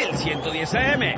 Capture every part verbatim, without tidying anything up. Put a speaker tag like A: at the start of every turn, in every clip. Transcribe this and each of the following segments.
A: mil ciento diez A M.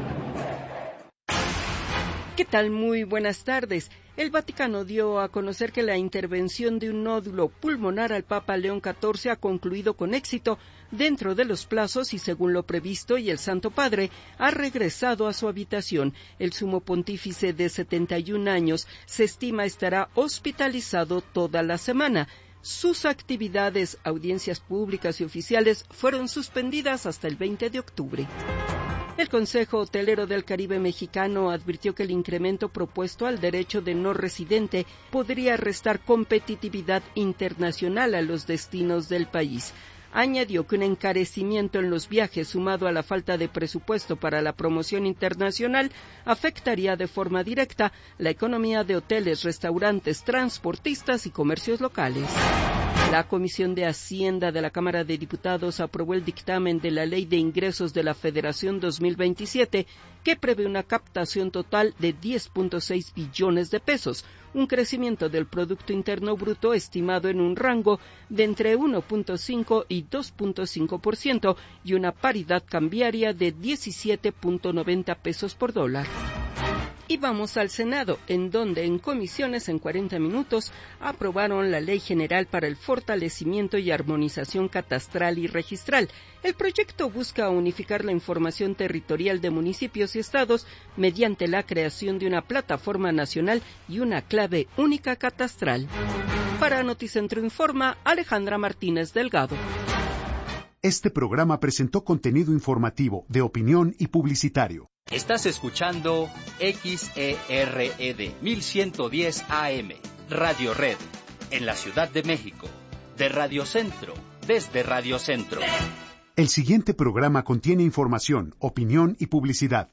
B: ¿Qué tal? Muy buenas tardes. El Vaticano dio a conocer que la intervención de un nódulo pulmonar al Papa León catorce ha concluido con éxito dentro de los plazos y según lo previsto, y el Santo Padre ha regresado a su habitación. El sumo pontífice de setenta y un años se estima estará hospitalizado toda la semana. Sus actividades, audiencias públicas y oficiales fueron suspendidas hasta el veinte de octubre. El Consejo Hotelero del Caribe Mexicano advirtió que el incremento propuesto al derecho de no residente podría restar competitividad internacional a los destinos del país. Añadió que un encarecimiento en los viajes sumado a la falta de presupuesto para la promoción internacional afectaría de forma directa la economía de hoteles, restaurantes, transportistas y comercios locales. La Comisión de Hacienda de la Cámara de Diputados aprobó el dictamen de la Ley de Ingresos de la Federación dos mil veintisiete, que prevé una captación total de diez punto seis billones de pesos, un crecimiento del Producto Interno Bruto estimado en un rango de entre uno punto cinco y dos punto cinco por ciento y una paridad cambiaria de diecisiete punto noventa pesos por dólar. Y vamos al Senado, en donde en comisiones en cuarenta minutos aprobaron la Ley General para el Fortalecimiento y Armonización Catastral y Registral. El proyecto busca unificar la información territorial de municipios y estados mediante la creación de una plataforma nacional y una clave única catastral. Para Noticentro Informa, Alejandra Martínez Delgado.
C: Este programa presentó contenido informativo, de opinión y publicitario.
D: Estás escuchando X E R E D mil ciento diez A M, Radio Red, en la Ciudad de México, de Radio Centro, desde Radio Centro.
C: El siguiente programa contiene información, opinión y publicidad.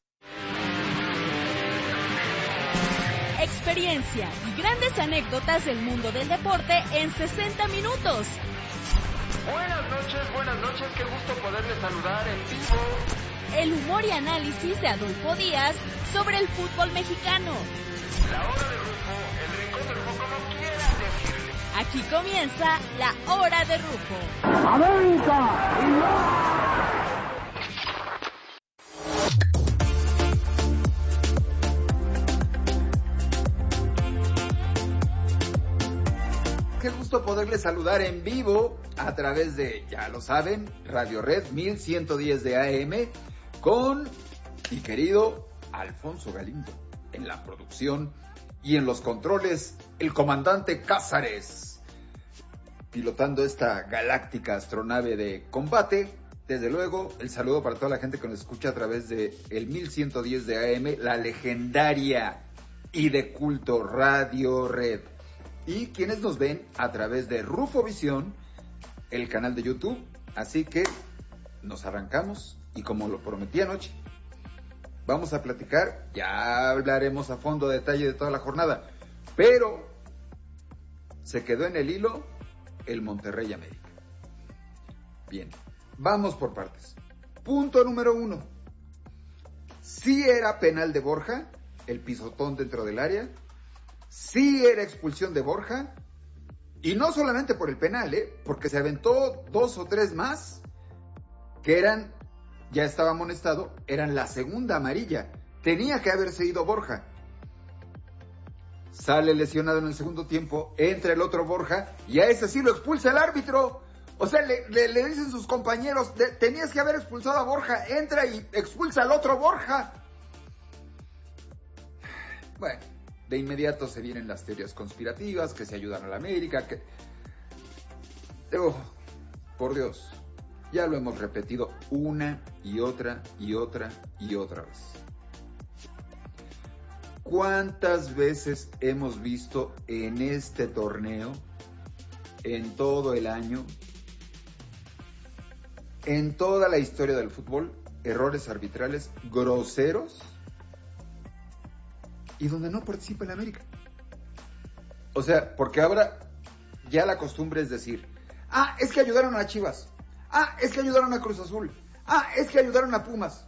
E: Experiencia y grandes anécdotas del mundo del deporte en sesenta minutos.
F: Buenas noches, buenas noches, qué gusto poderles saludar en vivo.
E: El humor y análisis de Adolfo Díaz sobre el fútbol mexicano.
F: La hora de Rufo, el rincón de Rufo, como quieran decirle.
E: Aquí comienza la hora de Rufo.
G: ¡América!
H: Qué gusto poderles saludar en vivo a través de, ya lo saben, Radio Red mil ciento diez de A M con mi querido Alfonso Galindo en la producción y en los controles, el comandante Cázares pilotando esta galáctica astronave de combate. Desde luego, el saludo para toda la gente que nos escucha a través de el mil ciento diez de A M, la legendaria y de culto Radio Red. Y quienes nos ven a través de Rufo Visión, el canal de YouTube. Así que nos arrancamos y como lo prometí anoche, vamos a platicar, ya hablaremos a fondo detalle de toda la jornada, pero se quedó en el hilo el Monterrey América. Bien, vamos por partes. Punto número uno. Sí era penal de Borja, el pisotón dentro del área. Sí era expulsión de Borja, y no solamente por el penal, ¿eh? Porque se aventó dos o tres más, que eran, ya estaba amonestado, eran la segunda amarilla, tenía que haberse ido Borja. Sale lesionado en el segundo tiempo, entra el otro Borja, y a ese sí lo expulsa el árbitro. O sea, le, le, le dicen sus compañeros, de, tenías que haber expulsado a Borja, entra y expulsa al otro Borja. Bueno, de inmediato se vienen las teorías conspirativas, que se ayudan a la América, que... Oh, por Dios, ya lo hemos repetido una y otra y otra y otra vez. ¿Cuántas veces hemos visto en este torneo, en todo el año, en toda la historia del fútbol, errores arbitrales groseros y donde no participa el América? O sea, porque ahora ya la costumbre es decir, ah, es que ayudaron a Chivas, ah, es que ayudaron a Cruz Azul, ah, es que ayudaron a Pumas.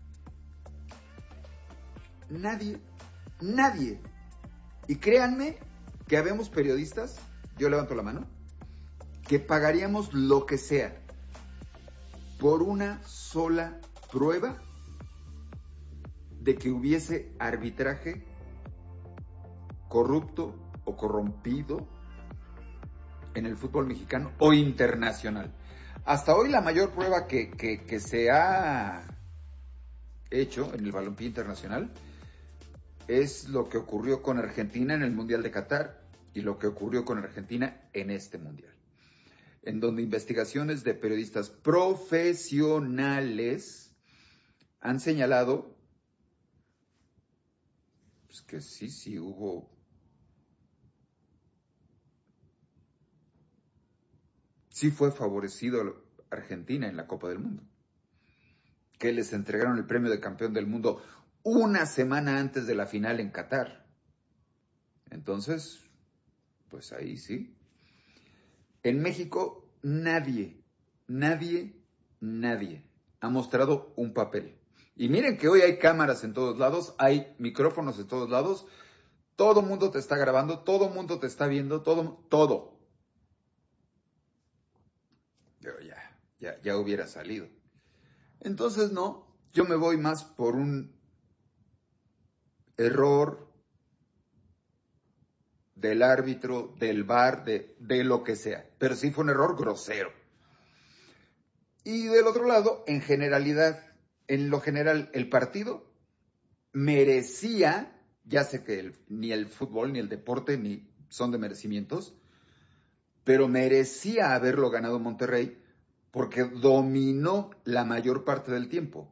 H: Nadie, nadie, y créanme que habemos periodistas, yo levanto la mano, que pagaríamos lo que sea por una sola prueba de que hubiese arbitraje corrupto o corrompido en el fútbol mexicano o internacional. Hasta hoy la mayor prueba que, que, que se ha hecho en el balompié internacional es lo que ocurrió con Argentina en el Mundial de Qatar y lo que ocurrió con Argentina en este Mundial, en donde investigaciones de periodistas profesionales han señalado pues, que sí, sí hubo sí fue favorecido Argentina en la Copa del Mundo, que les entregaron el premio de campeón del mundo una semana antes de la final en Qatar. Entonces, pues ahí sí. En México nadie, nadie, nadie ha mostrado un papel. Y miren que hoy hay cámaras en todos lados, hay micrófonos en todos lados, todo mundo te está grabando, todo mundo te está viendo, todo, todo. Pero ya, ya, ya hubiera salido. Entonces no, yo me voy más por un error del árbitro, del V A R, de, de lo que sea. Pero sí fue un error grosero. Y del otro lado, en generalidad, en lo general, el partido merecía, ya sé que el, ni el fútbol ni el deporte ni son de merecimientos, pero merecía haberlo ganado Monterrey porque dominó la mayor parte del tiempo.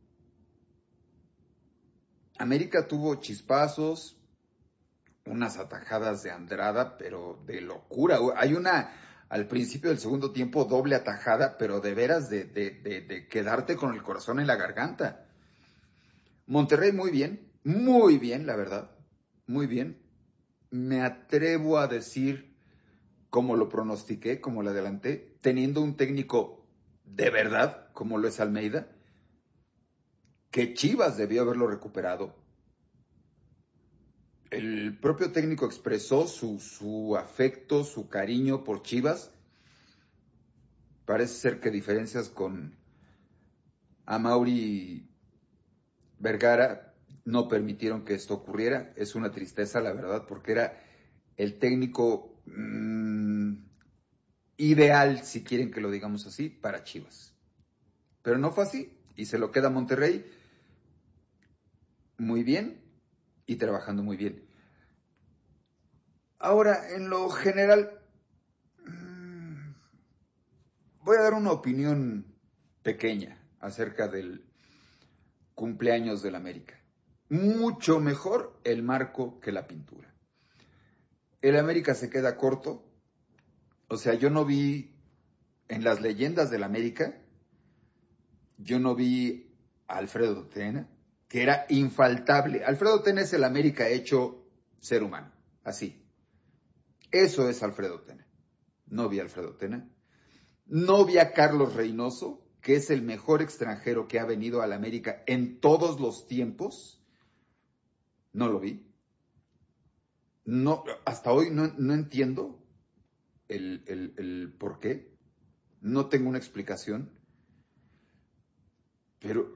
H: América tuvo chispazos, unas atajadas de Andrada, pero de locura. Hay una, al principio del segundo tiempo, doble atajada, pero de veras de, de, de, de quedarte con el corazón en la garganta. Monterrey muy bien, muy bien, la verdad, muy bien. Me atrevo a decir, como lo pronostiqué, como lo adelanté, teniendo un técnico de verdad, como lo es Almeida, que Chivas debió haberlo recuperado. El propio técnico expresó su, su afecto, su cariño por Chivas. Parece ser que diferencias con Amaury Vergara no permitieron que esto ocurriera. Es una tristeza, la verdad, porque era el técnico mmm, ideal, si quieren que lo digamos así, para Chivas. Pero no fue así, y se lo queda Monterrey muy bien y trabajando muy bien. Ahora, en lo general, mmm, voy a dar una opinión pequeña acerca del cumpleaños del América. Mucho mejor el marco que la pintura. El América se queda corto. O sea, yo no vi en las leyendas del América, yo no vi a Alfredo Tena, que era infaltable. Alfredo Tena es el América hecho ser humano, así. Eso es Alfredo Tena. No vi a Alfredo Tena. No vi a Carlos Reynoso, que es el mejor extranjero que ha venido al América en todos los tiempos. No lo vi. No, hasta hoy no, no entiendo el, el, el por qué. No tengo una explicación. Pero,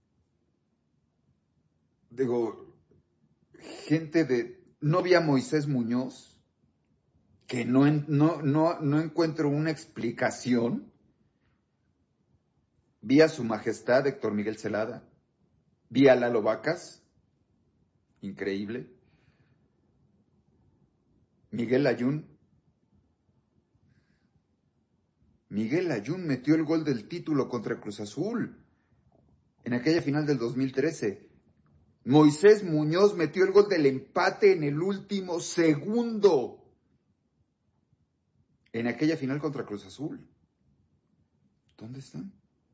H: digo, gente de... No vi a Moisés Muñoz, que no, no, no, no encuentro una explicación. Vi a su majestad Héctor Miguel Celada. Vi a Lalo Vacas. Increíble. Miguel Layún. Miguel Layún metió el gol del título contra Cruz Azul en aquella final del dos mil trece. Moisés Muñoz metió el gol del empate en el último segundo en aquella final contra Cruz Azul. ¿Dónde están?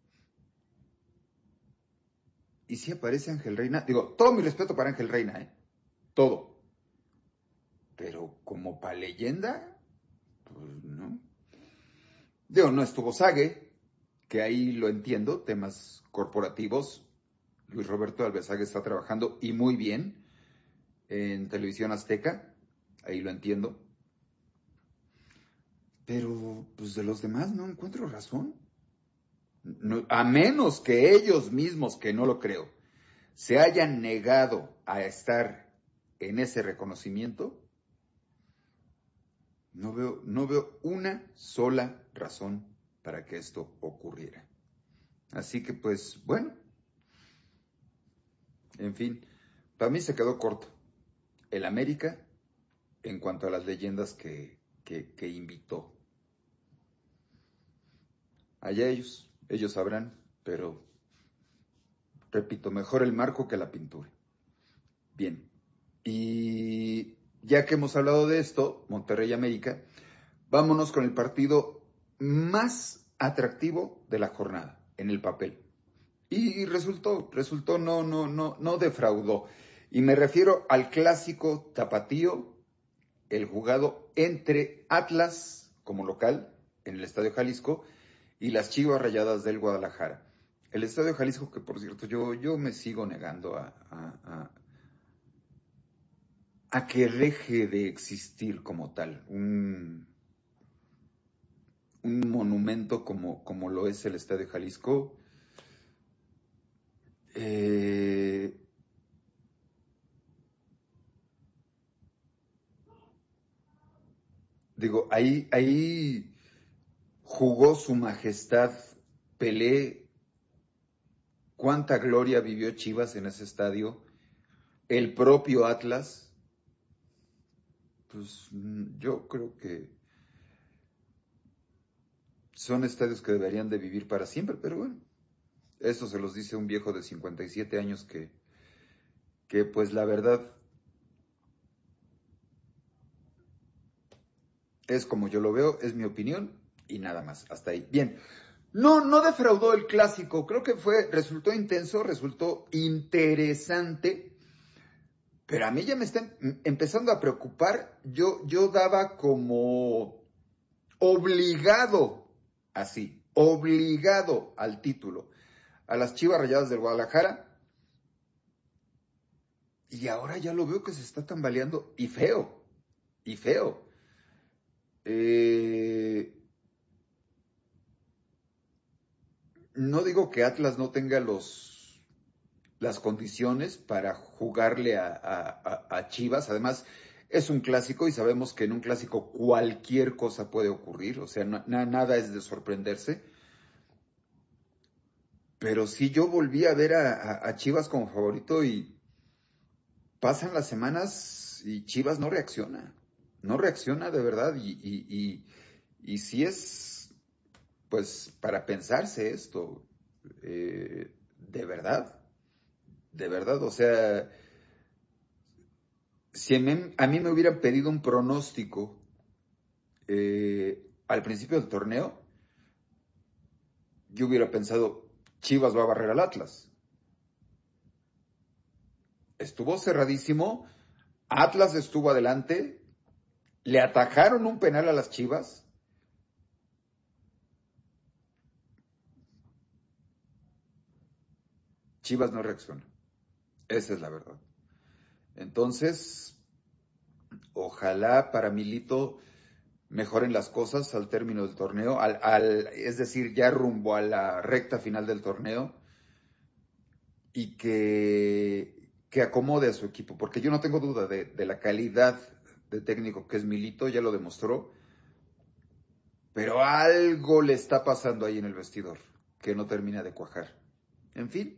H: Y si aparece Ángel Reina, digo, todo mi respeto para Ángel Reina, ¿eh? Todo. Pero como para leyenda, pues no. Digo, no estuvo Sague, que ahí lo entiendo, temas corporativos. Luis Roberto Alvesague está trabajando y muy bien en Televisión Azteca, ahí lo entiendo. Pero, pues de los demás no encuentro razón. no, a menos que ellos mismos, que no lo creo, se hayan negado a estar en ese reconocimiento, no veo, no veo una sola razón para que esto ocurriera. Así que pues, bueno, en fin, para mí se quedó corto el América en cuanto a las leyendas que, que, que invitó. Allá ellos, ellos sabrán, pero repito, mejor el marco que la pintura. Bien, y ya que hemos hablado de esto, Monterrey América, vámonos con el partido más atractivo de la jornada, en el papel. Y resultó, resultó, no, no, no, no defraudó. Y me refiero al clásico tapatío, el jugado entre Atlas como local en el Estadio Jalisco y las Chivas Rayadas del Guadalajara. El Estadio Jalisco, que por cierto yo, yo me sigo negando a, a, a, a que deje de existir como tal, un, un monumento como, como lo es el Estadio Jalisco. Eh, digo, ahí, ahí jugó su majestad Pelé. Cuánta gloria vivió Chivas en ese estadio. El propio Atlas. Pues yo creo que son estadios que deberían de vivir para siempre, pero bueno, eso se los dice un viejo de cincuenta y siete años que, que pues la verdad es como yo lo veo, es mi opinión y nada más, hasta ahí. Bien, no, no defraudó el clásico, creo que fue, resultó intenso, resultó interesante, pero a mí ya me está empezando a preocupar. Yo, yo daba como obligado, así, obligado al título a las Chivas Rayadas del Guadalajara, y ahora ya lo veo que se está tambaleando, y feo, y feo. Eh, no digo que Atlas no tenga los, las condiciones para jugarle a, a, a Chivas, además es un clásico y sabemos que en un clásico cualquier cosa puede ocurrir, o sea, no, na, nada es de sorprenderse. Pero sí, yo volví a ver a, a, a Chivas como favorito y pasan las semanas y Chivas no reacciona, no reacciona de verdad y, y, y, y sí es, pues, para pensarse esto, eh, de verdad, de verdad, o sea, si a mí, a mí me hubieran pedido un pronóstico eh, al principio del torneo, yo hubiera pensado, Chivas va a barrer al Atlas. Estuvo cerradísimo, Atlas estuvo adelante, le atajaron un penal a las Chivas. Chivas no reacciona. Esa es la verdad. Entonces, ojalá para Milito mejoren las cosas al término del torneo, al, al, es decir, ya rumbo a la recta final del torneo, y que, que acomode a su equipo, porque yo no tengo duda de, de la calidad de técnico que es Milito, ya lo demostró, pero algo le está pasando ahí en el vestidor, que no termina de cuajar. En fin,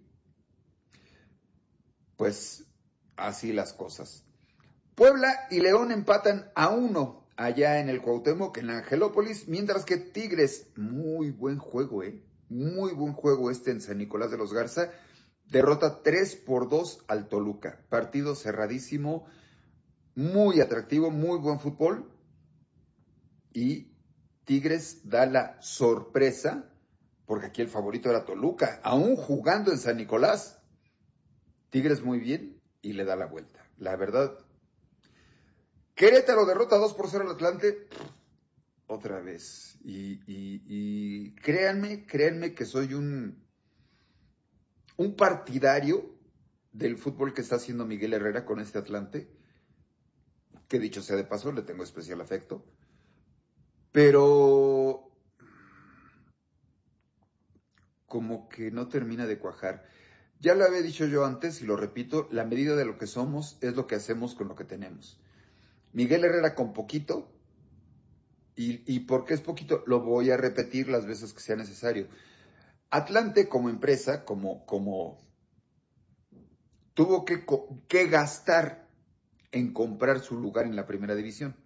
H: pues así las cosas. Puebla y León empatan a uno allá en el Cuauhtémoc, en la Angelópolis, mientras que Tigres, muy buen juego, eh, muy buen juego este en San Nicolás de los Garza, derrota tres por dos al Toluca. Partido cerradísimo, muy atractivo, muy buen fútbol. Y Tigres da la sorpresa, porque aquí el favorito era Toluca, aún jugando en San Nicolás. Tigres muy bien y le da la vuelta. La verdad, Querétaro derrota dos por cero al Atlante, otra vez. Y, y, y créanme, créanme que soy un, un partidario del fútbol que está haciendo Miguel Herrera con este Atlante, que dicho sea de paso, le tengo especial afecto. Pero como que no termina de cuajar. Ya lo había dicho yo antes y lo repito, la medida de lo que somos es lo que hacemos con lo que tenemos. Miguel Herrera con poquito, y, y porque es poquito, lo voy a repetir las veces que sea necesario. Atlante como empresa, como, como tuvo que, que gastar en comprar su lugar en la primera división.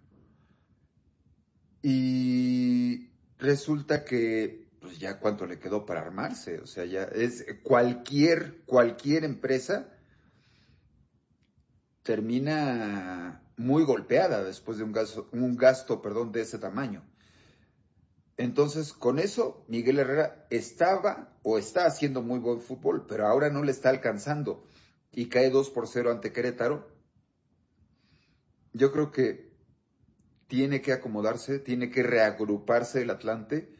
H: Y resulta que pues ya cuánto le quedó para armarse, o sea, ya es cualquier, cualquier empresa termina muy golpeada después de un gasto, un gasto, perdón, de ese tamaño. Entonces, con eso, Miguel Herrera estaba o está haciendo muy buen fútbol, pero ahora no le está alcanzando y cae dos por cero ante Querétaro. Yo creo que tiene que acomodarse, tiene que reagruparse el Atlante,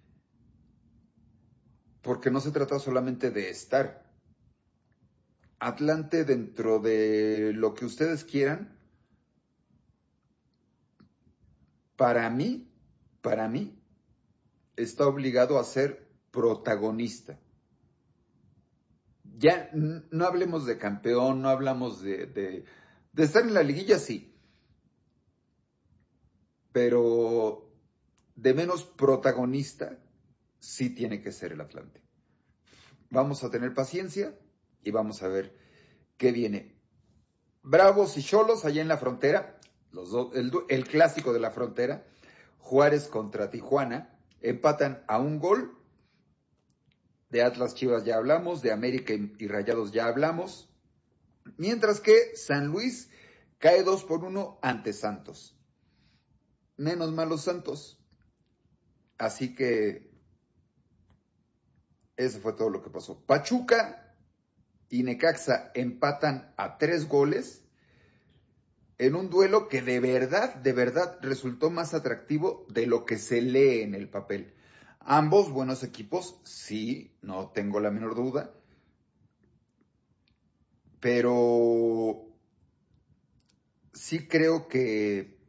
H: porque no se trata solamente de estar. Atlante, dentro de lo que ustedes quieran, para mí, para mí, está obligado a ser protagonista. Ya no hablemos de campeón, no hablamos de, de, de estar en la liguilla, sí, pero de menos protagonista sí tiene que ser el Atlante. Vamos a tener paciencia y vamos a ver qué viene. Bravos y Xolos allá en la frontera, los dos, el, el clásico de la frontera. Juárez contra Tijuana, empatan a un gol. De Atlas Chivas ya hablamos, de América y, y Rayados ya hablamos. Mientras que San Luis cae dos por uno ante Santos. Menos mal los Santos. Así que eso fue todo lo que pasó. Pachuca y Necaxa empatan a tres goles en un duelo que de verdad, de verdad resultó más atractivo de lo que se lee en el papel. Ambos buenos equipos, sí, no tengo la menor duda, pero sí creo que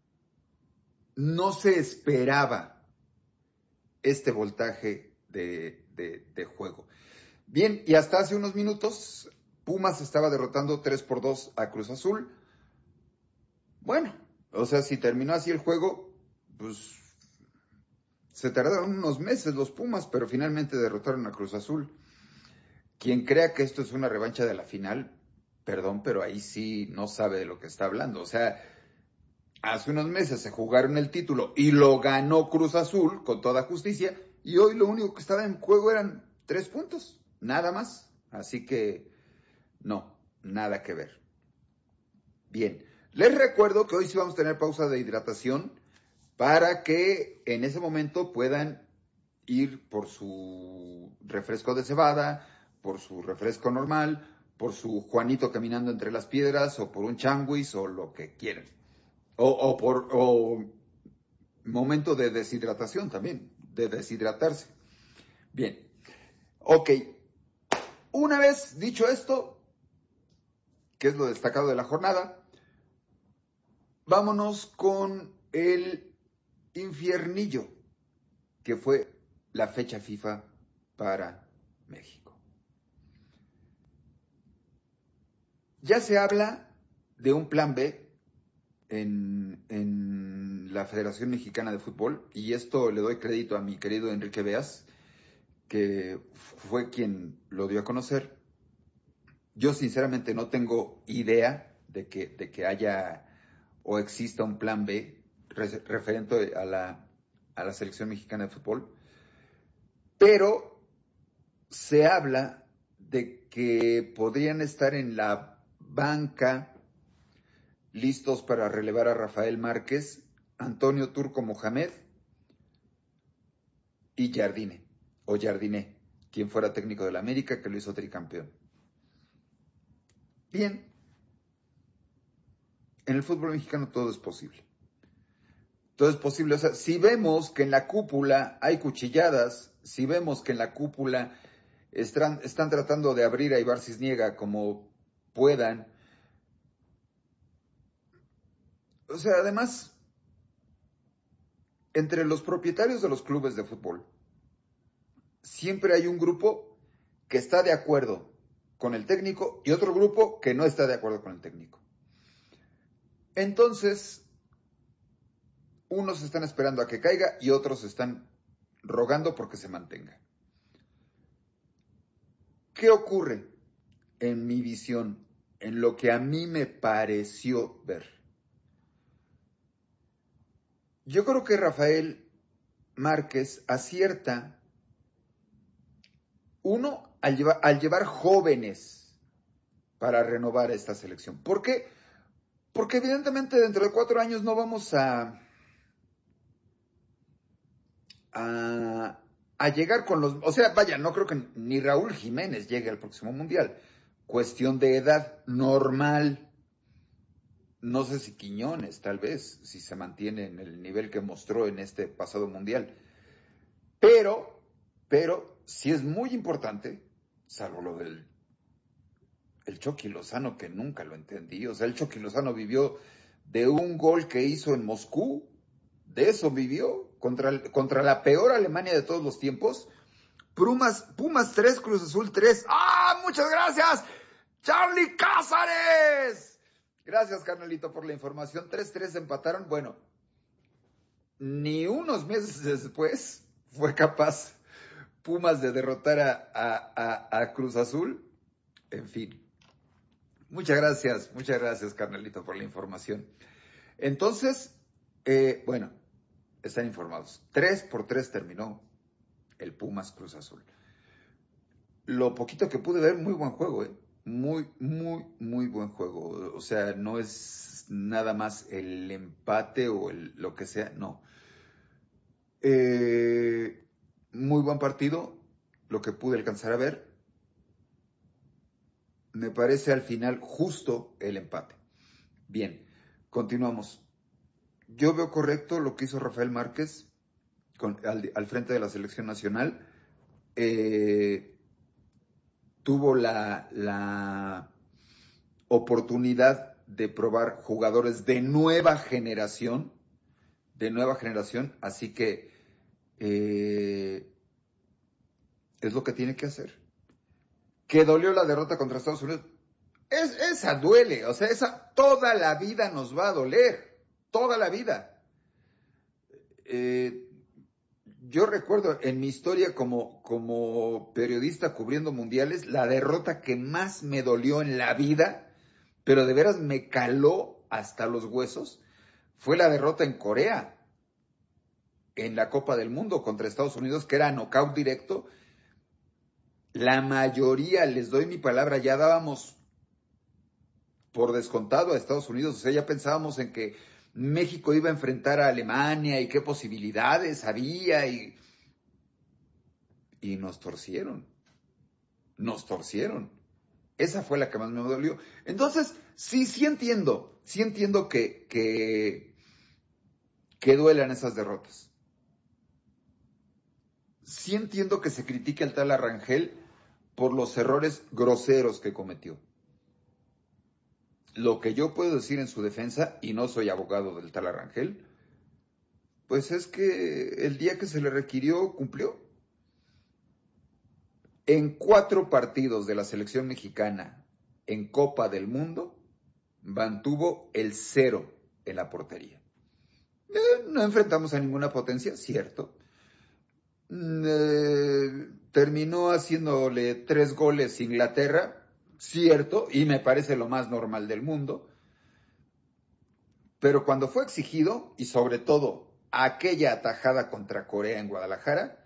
H: no se esperaba este voltaje de, de, de juego. Bien, y hasta hace unos minutos Pumas estaba derrotando tres por dos a Cruz Azul. Bueno, o sea, si terminó así el juego, pues se tardaron unos meses los Pumas, pero finalmente derrotaron a Cruz Azul. Quien crea que esto es una revancha de la final, perdón, pero ahí sí no sabe de lo que está hablando. O sea, hace unos meses se jugaron el título y lo ganó Cruz Azul con toda justicia, y hoy lo único que estaba en juego eran tres puntos, nada más. Así que no, nada que ver. Bien, les recuerdo que hoy sí vamos a tener pausa de hidratación para que en ese momento puedan ir por su refresco de cebada, por su refresco normal, por su Juanito caminando entre las piedras, o por un changuis, o lo que quieran. O, o por o momento de deshidratación también, de deshidratarse. Bien, ok. Una vez dicho esto, que es lo destacado de la jornada, vámonos con el infiernillo, que fue la fecha FIFA para México. Ya se habla de un plan B en, en la Federación Mexicana de Fútbol, y esto le doy crédito a mi querido Enrique Beas, que fue quien lo dio a conocer. Yo sinceramente no tengo idea de que, de que haya o exista un plan B referente a la, a la Selección Mexicana de Fútbol, pero se habla de que podrían estar en la banca listos para relevar a Rafael Márquez, Antonio Turco Mohamed y Jardine, o Jardiné, quien fuera técnico de la América, que lo hizo tricampeón. Bien, en el fútbol mexicano todo es posible. Todo es posible. O sea, si vemos que en la cúpula hay cuchilladas, si vemos que en la cúpula están, están tratando de abrir a Ibar Cisniega como puedan. O sea, además, entre los propietarios de los clubes de fútbol siempre hay un grupo que está de acuerdo con el técnico y otro grupo que no está de acuerdo con el técnico. Entonces, unos están esperando a que caiga y otros están rogando porque se mantenga. ¿Qué ocurre en mi visión, en lo que a mí me pareció ver? Yo creo que Rafael Márquez acierta, uno, al llevar, al llevar jóvenes para renovar esta selección. ¿Por qué? Porque evidentemente dentro de cuatro años no vamos a, a, a llegar con los... O sea, vaya, no creo que ni Raúl Jiménez llegue al próximo Mundial. Cuestión de edad normal. No sé si Quiñones, tal vez, si se mantiene en el nivel que mostró en este pasado Mundial. Pero, pero, sí es muy importante, salvo lo del el Chucky Lozano, que nunca lo entendí. O sea, el Chucky Lozano vivió de un gol que hizo en Moscú, de eso vivió, contra, contra la peor Alemania de todos los tiempos. Pumas, Pumas tres, Cruz Azul tres. ¡Ah, muchas gracias! ¡Charlie Cázares! Gracias, carnalito, por la información. tres tres empataron. Bueno, ni unos meses después fue capaz Pumas de derrotar a, a, a, a Cruz Azul. En fin. Muchas gracias, muchas gracias, carnalito, por la información. Entonces, eh, bueno, están informados. tres por tres terminó el Pumas Cruz Azul. Lo poquito que pude ver, muy buen juego, ¿eh? Muy, muy, muy buen juego. O sea, no es nada más el empate o el, lo que sea, no. Eh, muy buen partido, lo que pude alcanzar a ver. Me parece al final justo el empate. Bien, continuamos. Yo veo correcto lo que hizo Rafael Márquez con, al, al frente de la selección nacional. Eh, tuvo la, la oportunidad de probar jugadores de nueva generación, de nueva generación, así que eh, es lo que tiene que hacer. ¿Que dolió la derrota contra Estados Unidos? Es, esa duele, o sea, esa toda la vida nos va a doler, toda la vida. Eh, yo recuerdo en mi historia como, como periodista cubriendo mundiales, la derrota que más me dolió en la vida, pero de veras me caló hasta los huesos, fue la derrota en Corea, en la Copa del Mundo contra Estados Unidos, que era nocaut directo. La mayoría, les doy mi palabra, ya dábamos por descontado a Estados Unidos. O sea, ya pensábamos en que México iba a enfrentar a Alemania y qué posibilidades había. Y, y nos torcieron. Nos torcieron. Esa fue la que más me dolió. Entonces, sí, sí entiendo. Sí entiendo que, que, que duelan esas derrotas. Sí entiendo que se critique al tal Arrangel por los errores groseros que cometió. Lo que yo puedo decir en su defensa, y no soy abogado del tal Arrangel, pues es que el día que se le requirió, cumplió. En cuatro partidos de la selección mexicana en Copa del Mundo, mantuvo el cero en la portería. Eh, no enfrentamos a ninguna potencia, cierto. Eh, terminó haciéndole tres goles Inglaterra, cierto, y me parece lo más normal del mundo. Pero cuando fue exigido, y sobre todo aquella atajada contra Corea en Guadalajara,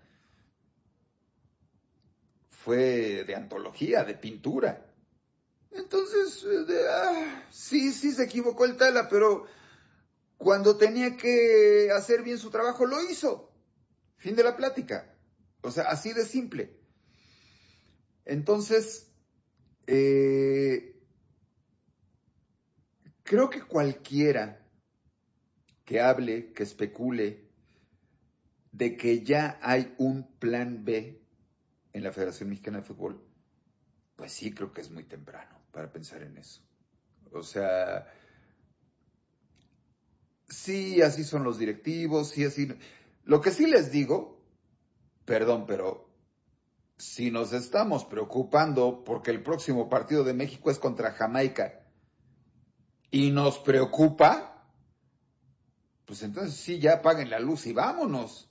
H: fue de antología, de pintura. Entonces, de, ah, sí, sí se equivocó el Tala, pero cuando tenía que hacer bien su trabajo, lo hizo. Fin de la plática. O sea, así de simple. Entonces, eh, creo que cualquiera que hable, que especule de que ya hay un plan B en la Federación Mexicana de Fútbol, pues sí creo que es muy temprano para pensar en eso. O sea, sí, así son los directivos, sí, así... Lo que sí les digo, perdón, pero si nos estamos preocupando porque el próximo partido de México es contra Jamaica y nos preocupa, pues entonces sí, ya apaguen la luz y vámonos.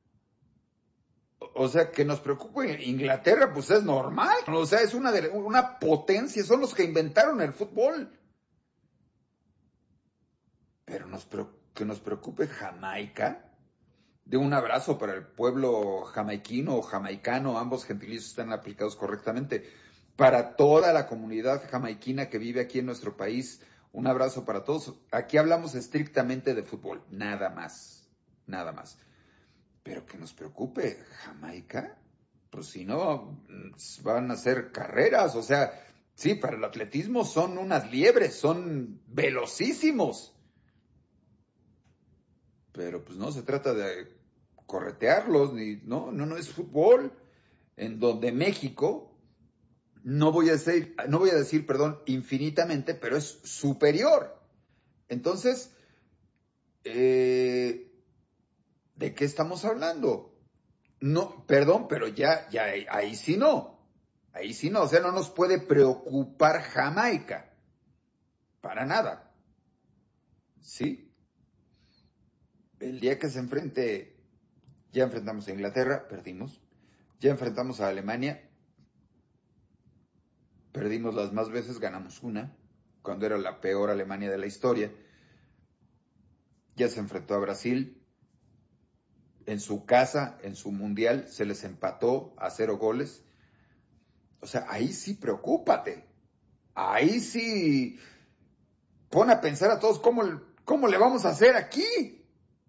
H: O sea, que nos preocupe Inglaterra, pues es normal. O sea, es una, de, una potencia, son los que inventaron el fútbol. Pero nos, que nos preocupe Jamaica, de un abrazo para el pueblo jamaiquino o jamaicano, ambos gentilicios están aplicados correctamente. Para toda la comunidad jamaiquina que vive aquí en nuestro país, un abrazo para todos. Aquí hablamos estrictamente de fútbol, nada más, nada más. Pero que nos preocupe Jamaica, pues si no, van a hacer carreras, o sea, sí, para el atletismo son unas liebres, son velocísimos. Pero pues no se trata de corretearlos, ni, no, no, no es fútbol, en donde México, no voy a decir, no voy a decir, perdón, infinitamente, pero es superior. Entonces, eh... ¿de qué estamos hablando? No, perdón, pero ya, ya, ahí sí no. Ahí sí no, o sea, no nos puede preocupar Jamaica. Para nada. ¿Sí? El día que se enfrente, ya enfrentamos a Inglaterra, perdimos. Ya enfrentamos a Alemania, perdimos las más veces, ganamos una, cuando era la peor Alemania de la historia. Ya se enfrentó a Brasil. En su casa, en su mundial, se les empató a cero goles. O sea, ahí sí preocúpate. Ahí sí pon a pensar a todos cómo, cómo le vamos a hacer aquí.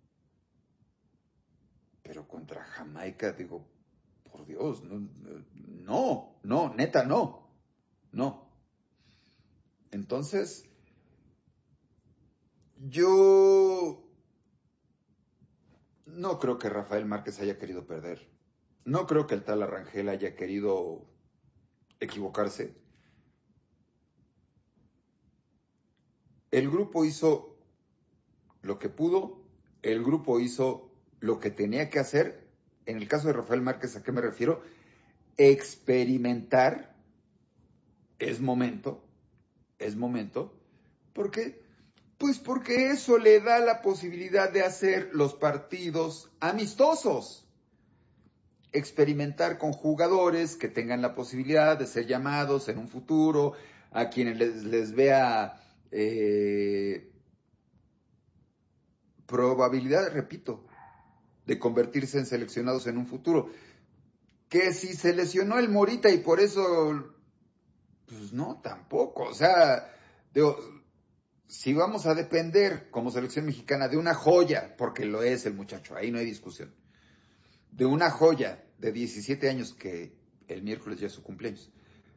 H: Pero contra Jamaica, digo, por Dios, no, no, no, neta, no, no. Entonces, yo... no creo que Rafael Márquez haya querido perder. No creo que el tal Arrangel haya querido equivocarse. El grupo hizo lo que pudo, el grupo hizo lo que tenía que hacer. En el caso de Rafael Márquez, ¿a qué me refiero? Experimentar. Es momento, es momento, porque... pues porque eso le da la posibilidad de hacer los partidos amistosos. Experimentar con jugadores que tengan la posibilidad de ser llamados en un futuro, a quienes les, les vea eh, probabilidad, repito, de convertirse en seleccionados en un futuro. Que si se lesionó el Morita y por eso, pues no, tampoco. O sea, digo... si vamos a depender como selección mexicana de una joya, porque lo es el muchacho, ahí no hay discusión, de una joya de diecisiete años que el miércoles ya es su cumpleaños,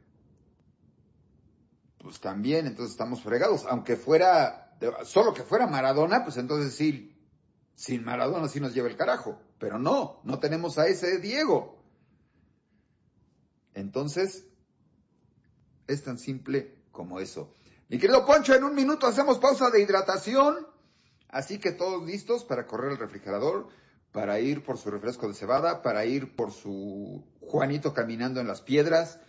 H: pues también entonces estamos fregados. Aunque fuera, solo que fuera Maradona, pues entonces sí, sin Maradona sí nos lleva el carajo, pero no, no tenemos a ese Diego. Entonces, es tan simple como eso. Mi querido Poncho, en un minuto hacemos pausa de hidratación, así que todos listos para correr al refrigerador, para ir por su refresco de cebada, para ir por su Juanito caminando en las piedras,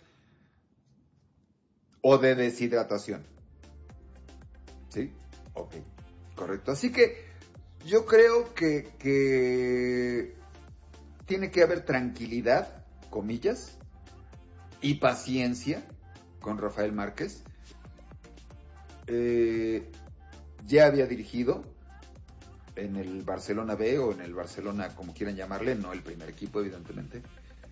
H: o de deshidratación. ¿Sí? Ok, correcto. Así que yo creo que, que tiene que haber tranquilidad, comillas, y paciencia con Rafael Márquez. Eh, ya había dirigido en el Barcelona B o en el Barcelona, como quieran llamarle, no el primer equipo, evidentemente.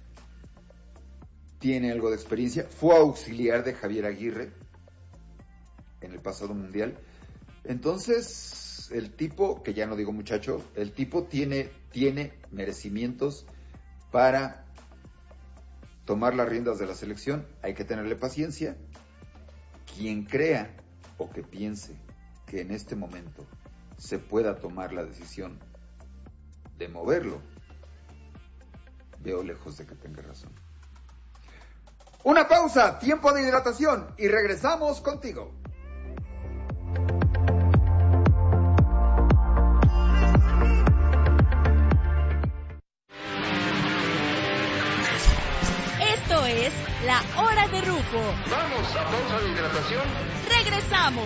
H: Tiene algo de experiencia. Fue auxiliar de Javier Aguirre en el pasado mundial. Entonces, el tipo, que ya no digo muchacho, el tipo tiene, tiene merecimientos para tomar las riendas de la selección. Hay que tenerle paciencia. Quien crea o que piense que en este momento se pueda tomar la decisión de moverlo, veo lejos de que tenga razón. Una pausa, tiempo de hidratación y regresamos contigo.
E: Esto es La Hora de Rufo.
F: Vamos a pausa de hidratación.
E: Regresamos.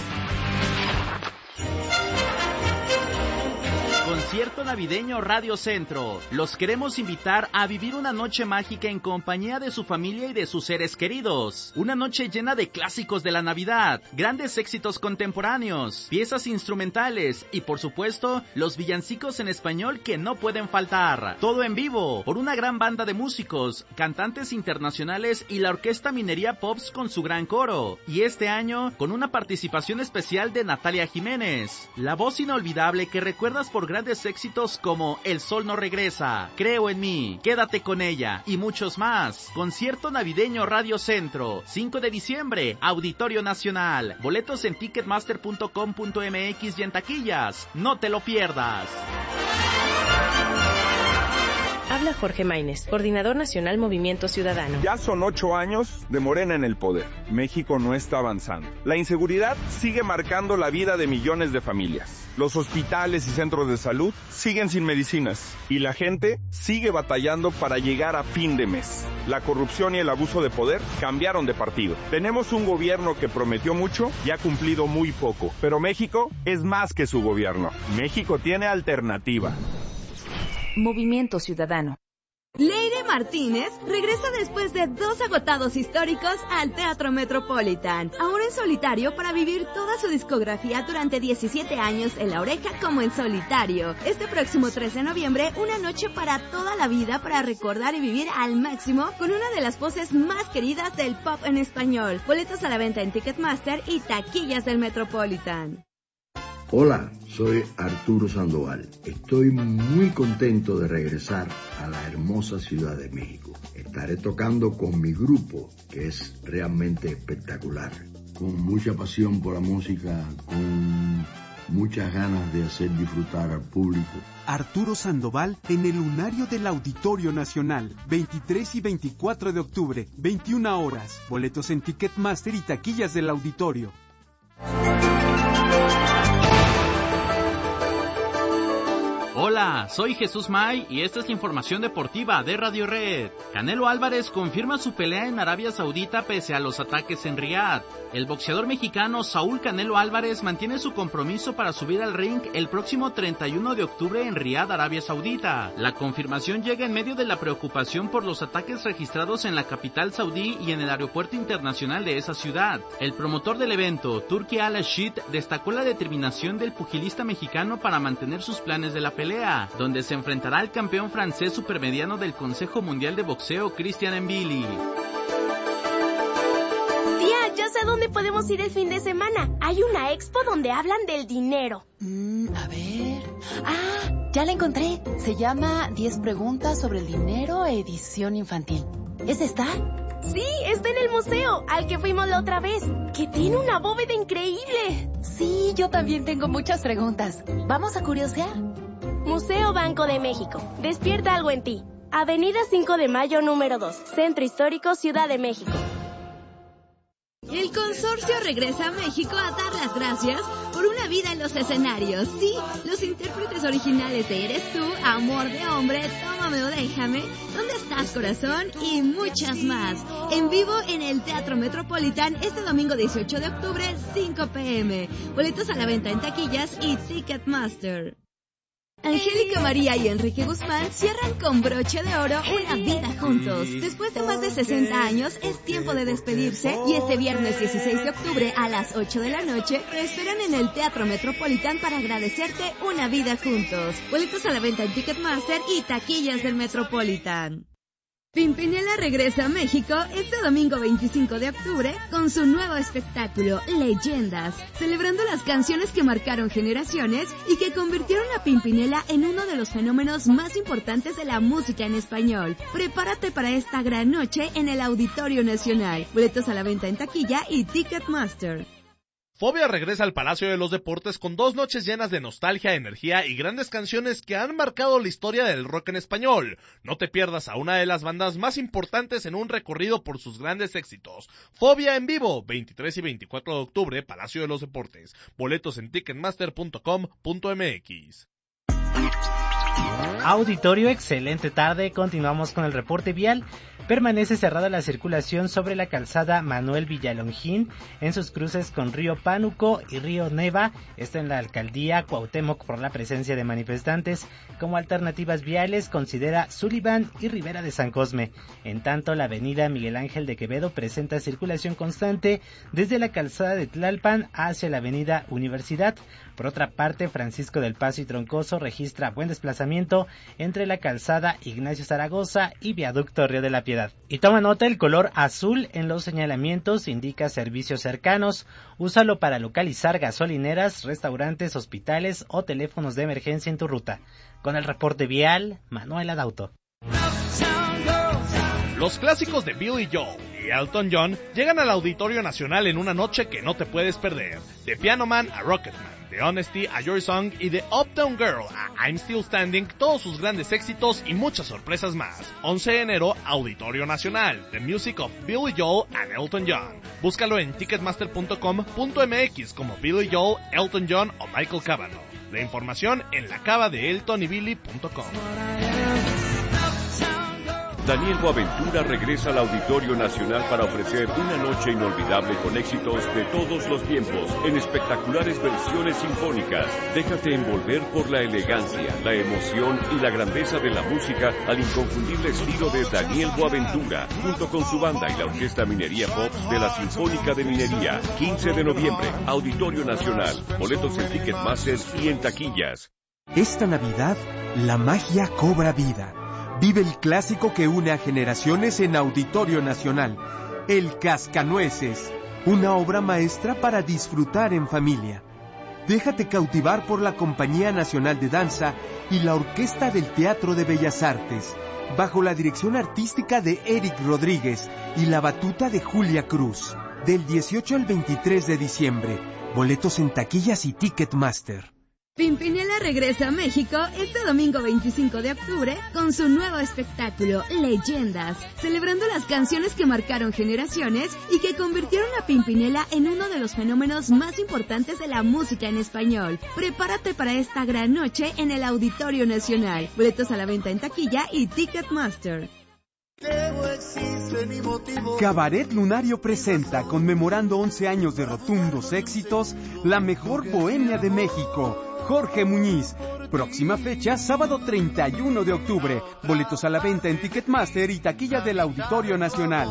A: Concierto navideño Radio Centro. Los queremos invitar a vivir una noche mágica en compañía de su familia y de sus seres queridos. Una noche llena de clásicos de la Navidad, grandes éxitos contemporáneos, piezas instrumentales y, por supuesto, los villancicos en español que no pueden faltar. Todo en vivo, por una gran banda de músicos, cantantes internacionales y la Orquesta Minería Pops con su gran coro. Y este año, con una participación especial de Natalia Jiménez, la voz inolvidable que recuerdas por grandes éxitos como El Sol no regresa, Creo en mí, Quédate con ella y muchos más. Concierto navideño Radio Centro, cinco de diciembre, Auditorio Nacional. Boletos en ticketmaster punto com punto m x y en taquillas. No te lo pierdas.
G: Habla Jorge Maínez, Coordinador Nacional Movimiento Ciudadano.
I: Ya son ocho años de Morena en el poder. México no está avanzando. La inseguridad sigue marcando la vida de millones de familias. Los hospitales y centros de salud siguen sin medicinas. Y la gente sigue batallando para llegar a fin de mes. La corrupción y el abuso de poder cambiaron de partido. Tenemos un gobierno que prometió mucho y ha cumplido muy poco. Pero México es más que su gobierno. México tiene alternativa.
G: Movimiento Ciudadano.
J: Leire Martínez regresa después de dos agotados históricos al Teatro Metropolitan, ahora en solitario para vivir toda su discografía durante diecisiete años en La Oreja como en solitario. Este próximo trece de noviembre, una noche para toda la vida para recordar y vivir al máximo con una de las voces más queridas del pop en español. Boletos a la venta en Ticketmaster y taquillas del Metropolitan.
K: Hola, soy Arturo Sandoval. Estoy muy contento de regresar a la hermosa Ciudad de México. Estaré tocando con mi grupo, que es realmente espectacular. Con mucha pasión por la música, con muchas ganas de hacer disfrutar al público.
L: Arturo Sandoval en el Lunario del Auditorio Nacional, veintitrés y veinticuatro de octubre, veintiuna horas. Boletos en Ticketmaster y taquillas del auditorio.
A: Hola, soy Jesús May y esta es la información deportiva de Radio Red. Canelo Álvarez confirma su pelea en Arabia Saudita pese a los ataques en Riad. El boxeador mexicano Saúl Canelo Álvarez mantiene su compromiso para subir al ring el próximo treinta y uno de octubre en Riad, Arabia Saudita. La confirmación llega en medio de la preocupación por los ataques registrados en la capital saudí y en el aeropuerto internacional de esa ciudad. El promotor del evento, Turki Al-Rashid, destacó la determinación del pugilista mexicano para mantener sus planes de la pelea, donde se enfrentará al campeón francés supermediano del Consejo Mundial de Boxeo, Christian Mbili.
M: Tía, ya sé a dónde podemos ir el fin de semana. Hay una expo donde hablan del dinero.
N: Mm, a ver... Ah, ya la encontré. Se llama diez preguntas sobre el dinero, edición infantil. ¿Es esta?
M: Sí, está en el museo, al que fuimos la otra vez, que tiene una bóveda increíble.
N: Sí, yo también tengo muchas preguntas. ¿Vamos a curiosear?
M: Museo Banco de México. Despierta algo en ti. Avenida cinco de Mayo, número dos. Centro Histórico, Ciudad de México.
J: El consorcio regresa a México a dar las gracias por una vida en los escenarios. Sí, los intérpretes originales de Eres tú, Amor de hombre, Tómame o déjame, ¿Dónde estás corazón? Y muchas más. En vivo en el Teatro Metropolitan este domingo dieciocho de octubre, cinco pe eme. Boletos a la venta en taquillas y Ticketmaster. Angélica María y Enrique Guzmán cierran con broche de oro una vida juntos. Después de más de sesenta años, es tiempo de despedirse y este viernes dieciséis de octubre a las ocho de la noche te esperan en el Teatro Metropolitan para agradecerte una vida juntos. Boletos a la venta en Ticketmaster y taquillas del Metropolitan. Pimpinela regresa a México este domingo veinticinco de octubre con su nuevo espectáculo, Leyendas, celebrando las canciones que marcaron generaciones y que convirtieron a Pimpinela en uno de los fenómenos más importantes de la música en español. Prepárate para esta gran noche en el Auditorio Nacional. Boletos a la venta en taquilla y Ticketmaster.
O: Fobia regresa al Palacio de los Deportes con dos noches llenas de nostalgia, energía y grandes canciones que han marcado la historia del rock en español. No te pierdas a una de las bandas más importantes en un recorrido por sus grandes éxitos. Fobia en vivo, veintitrés y veinticuatro de octubre, Palacio de los Deportes. Boletos en ticketmaster punto com punto eme equis.
P: Auditorio, excelente tarde. Continuamos con el reporte vial. permanece cerrada la circulación sobre la calzada Manuel Villalongín en sus cruces con Río Pánuco y Río Neva, esto en la alcaldía Cuauhtémoc, por la presencia de manifestantes. Como alternativas viales considera Sullivan y Rivera de San Cosme. En tanto, la avenida Miguel Ángel de Quevedo presenta circulación constante desde la calzada de Tlalpan hacia la avenida Universidad. Por otra parte, Francisco del Paso y Troncoso registra buen desplazamiento entre la calzada Ignacio Zaragoza y viaducto Río de la Piedad. Y toma nota, el color azul en los señalamientos indica servicios cercanos. Úsalo para localizar gasolineras, restaurantes, hospitales o teléfonos de emergencia en tu ruta. Con el reporte vial, Manuel Adauto.
O: Los clásicos de Billy Joel y Elton John llegan al Auditorio Nacional en una noche que no te puedes perder. De Piano Man a Rocketman, de Honesty a Your Song y de Uptown Girl a I'm Still Standing, todos sus grandes éxitos y muchas sorpresas más. once de enero, Auditorio Nacional, The Music of Billy Joel and Elton John. Búscalo en ticketmaster punto com punto m x como Billy Joel, Elton John o Michael Cavanaugh. La información en la cava de elton y billy punto com.
Q: Daniel Boaventura regresa al Auditorio Nacional para ofrecer una noche inolvidable con éxitos de todos los tiempos, en espectaculares versiones sinfónicas. Déjate envolver por la elegancia, la emoción y la grandeza de la música al inconfundible estilo de Daniel Boaventura, junto con su banda y la Orquesta Minería Pop de la Sinfónica de Minería. quince de noviembre, Auditorio Nacional. Boletos en Ticketmaster y en taquillas.
L: Esta Navidad, la magia cobra vida. Vive el clásico que une a generaciones en Auditorio Nacional, El Cascanueces, una obra maestra para disfrutar en familia. Déjate cautivar por la Compañía Nacional de Danza y la Orquesta del Teatro de Bellas Artes, bajo la dirección artística de Eric Rodríguez y la batuta de Julia Cruz. Del dieciocho al veintitrés de diciembre, boletos en taquillas y Ticketmaster.
J: Pimpinela regresa a México este domingo veinticinco de octubre con su nuevo espectáculo, Leyendas, celebrando las canciones que marcaron generaciones y que convirtieron a Pimpinela en uno de los fenómenos más importantes de la música en español. Prepárate para esta gran noche en el Auditorio Nacional. Boletos a la venta en taquilla y Ticketmaster.
L: Cabaret Lunario presenta, conmemorando once años de rotundos éxitos, la mejor bohemia de México, Jorge Muñiz. Próxima fecha, sábado treinta y uno de octubre. Boletos a la venta en Ticketmaster y taquilla del Auditorio Nacional.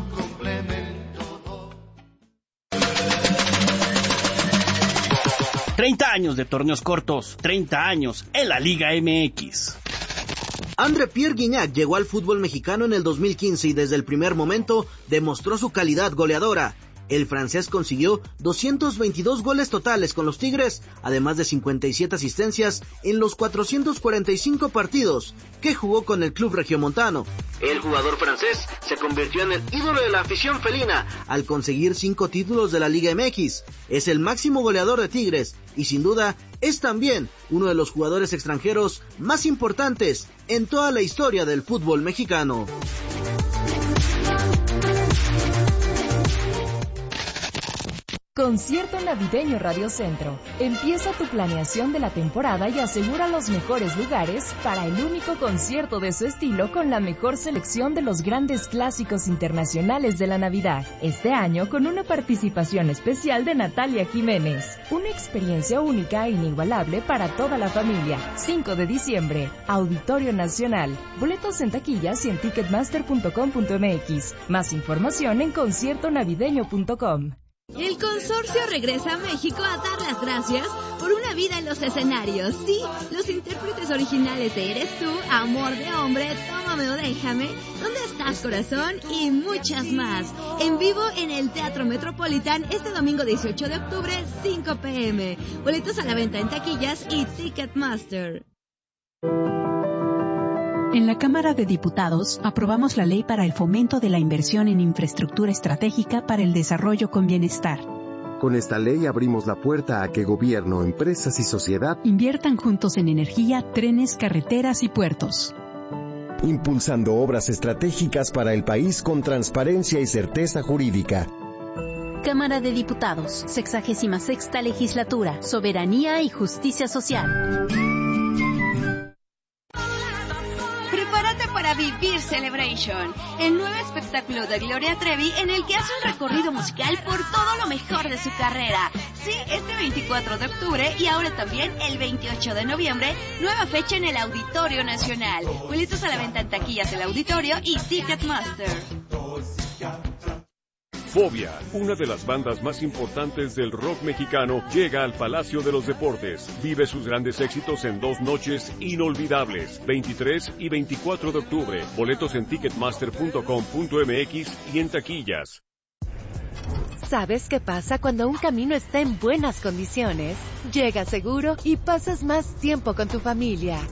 R: treinta años de torneos cortos, treinta años en la Liga M X.
S: André Pierre Gignac llegó al fútbol mexicano en el dos mil quince y desde el primer momento demostró su calidad goleadora. El francés consiguió doscientos veintidós goles totales con los Tigres, además de cincuenta y siete asistencias en los cuatrocientos cuarenta y cinco partidos que jugó con el club regiomontano. El jugador francés se convirtió en el ídolo de la afición felina al conseguir cinco títulos de la Liga M X. Es el máximo goleador de Tigres y sin duda es también uno de los jugadores extranjeros más importantes en toda la historia del fútbol mexicano.
T: Concierto navideño Radio Centro. Empieza tu planeación de la temporada y asegura los mejores lugares para el único concierto de su estilo con la mejor selección de los grandes clásicos internacionales de la Navidad. Este año con una participación especial de Natalia Jiménez. Una experiencia única e inigualable para toda la familia. cinco de diciembre, Auditorio Nacional. Boletos en taquillas y en ticketmaster punto com punto m x. Más información en concierto navideño punto com.
E: El consorcio regresa a México a dar las gracias por una vida en los escenarios. Sí, los intérpretes originales de Eres Tú, Amor de Hombre, Tómame o Déjame, ¿Dónde estás, corazón? Y muchas más. En vivo en el Teatro Metropolitan este domingo dieciocho de octubre, cinco p m Boletos a la venta en taquillas y Ticketmaster.
U: En la Cámara de Diputados aprobamos la ley para el fomento de la inversión en infraestructura estratégica para el desarrollo con bienestar.
V: Con esta ley abrimos la puerta a que gobierno, empresas y sociedad
U: inviertan juntos en energía, trenes, carreteras y puertos.
V: Impulsando obras estratégicas para el país con transparencia y certeza jurídica.
U: Cámara de Diputados, sexagésima sexta legislatura, soberanía y justicia social.
J: Prepárate para para vivir Celebration, el nuevo espectáculo de Gloria Trevi en el que hace un recorrido musical por todo lo mejor de su carrera. Sí, este veinticuatro de octubre y ahora también el veintiocho de noviembre, nueva fecha en el Auditorio Nacional. Boletos a la venta en taquillas del auditorio y Ticketmaster.
Q: Fobia, una de las bandas más importantes del rock mexicano, llega al Palacio de los Deportes. Vive sus grandes éxitos en dos noches inolvidables, veintitrés y veinticuatro de octubre. Boletos en ticketmaster punto com punto m x y en taquillas.
B: ¿Sabes qué pasa cuando un camino está en buenas condiciones? Llegas seguro y pasas más tiempo con tu familia.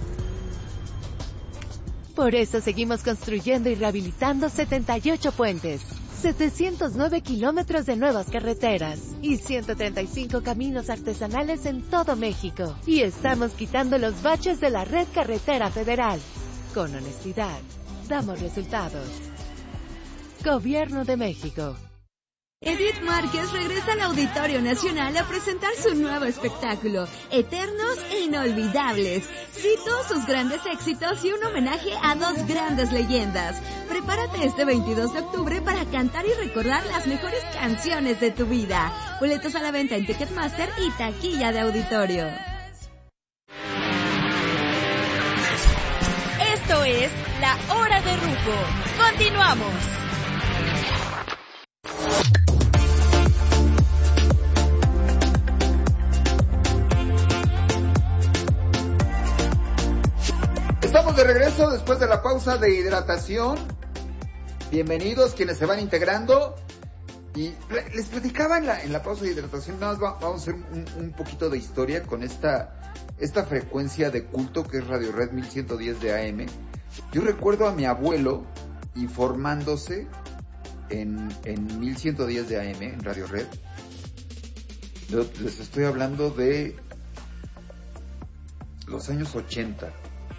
B: Por eso seguimos construyendo y rehabilitando setenta y ocho puentes, setecientos nueve kilómetros de nuevas carreteras y ciento treinta y cinco caminos artesanales en todo México. Y estamos quitando los baches de la red carretera federal. Con honestidad, damos resultados. Gobierno de México.
E: Edith Márquez regresa al Auditorio Nacional a presentar su nuevo espectáculo, Eternos e Inolvidables. Sí, todos sus grandes éxitos y un homenaje a dos grandes leyendas. Prepárate este veintidós de octubre para cantar y recordar las mejores canciones de tu vida. Boletos a la venta en Ticketmaster y taquilla de auditorio.
J: Esto es La Hora de Rufo. Continuamos.
H: Estamos de regreso después de la pausa de hidratación. Bienvenidos quienes se van integrando. Y les platicaba en la, en la pausa de hidratación, nada más va, vamos a hacer un, un poquito de historia con esta, esta frecuencia de culto que es Radio Red mil ciento diez de A M. Yo recuerdo a mi abuelo informándose en, en mil ciento diez de A M, en Radio Red. Les estoy hablando de los años ochenta.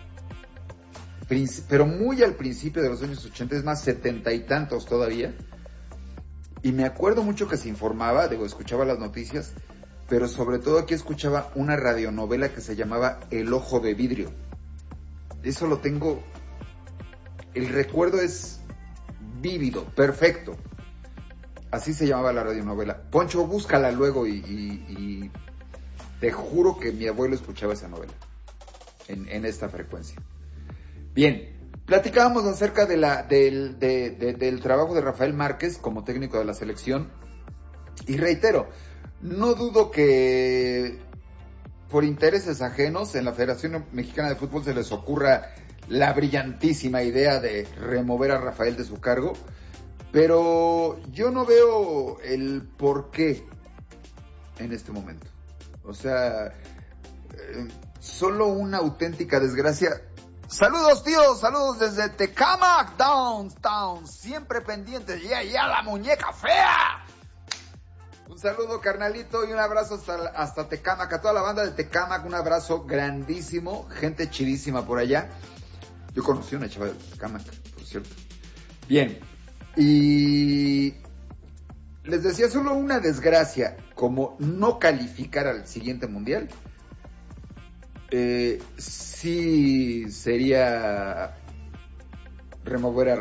H: Pero muy al principio de los años ochenta, es más, setenta y tantos todavía. Y me acuerdo mucho que se informaba, digo, escuchaba las noticias, pero sobre todo aquí escuchaba una radionovela que se llamaba El Ojo de Vidrio. Eso lo tengo, el recuerdo es vívido, perfecto. Así se llamaba la radionovela. Poncho, búscala luego y, y, y te juro que mi abuelo escuchaba esa novela en, en esta frecuencia. Bien, platicábamos acerca de la, del, de, de, del trabajo de Rafael Márquez como técnico de la selección. Y reitero, no dudo que por intereses ajenos en la Federación Mexicana de Fútbol se les ocurra la brillantísima idea de remover a Rafael de su cargo, pero yo no veo el por qué en este momento. O sea, eh, solo una auténtica desgracia. Saludos, tíos, saludos desde Tecámac, Downtown, siempre pendientes, ya, ya la muñeca fea. Un saludo, carnalito, y un abrazo hasta, hasta Tecámac, a toda la banda de Tecámac, un abrazo grandísimo, gente chidísima por allá. Yo conocí a una chava de Tecámac, por cierto. Bien, y les decía, solo una desgracia, como no calificar al siguiente mundial. Eh, sí sería remover a